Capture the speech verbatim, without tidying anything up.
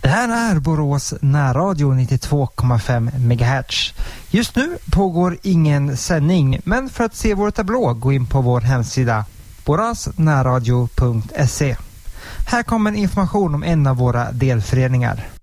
Det här är Borås närradio nittiotvå komma fem megahertz. Just nu pågår ingen sändning, men för att se vår tablå gå in på vår hemsida borasnärradio punkt se. Här kommer information om en av våra delföreningar.